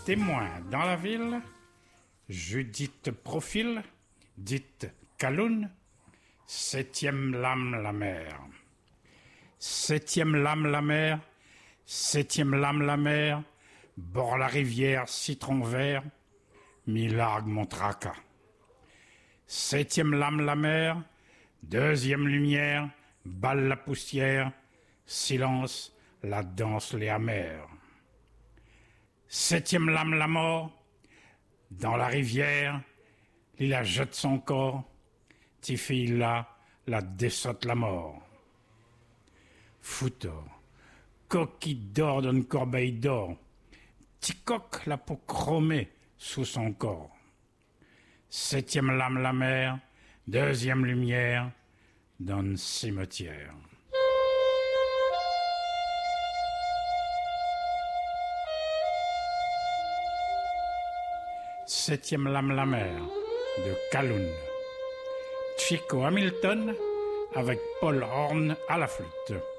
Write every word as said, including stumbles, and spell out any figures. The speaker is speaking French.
Témoin dans la ville, Judith Profil, dite Caloun, septième lame la mer. Septième lame la mer, septième lame la mer, bord la rivière, citron vert, mi-largue mon tracas. Septième lame la mer, deuxième lumière, balle la poussière, silence, la danse les amers. Septième lame la mort, dans la rivière, il la jette son corps, Tiffy là, la dessotte la mort. Foutor, coquille d'or d'une corbeille d'or, Ticoc la peau chromée sous son corps. Septième lame la mer, deuxième lumière, dans le cimetière. Septième lame la mer, de Caloun. Chico Hamilton avec Paul Horn à la flûte.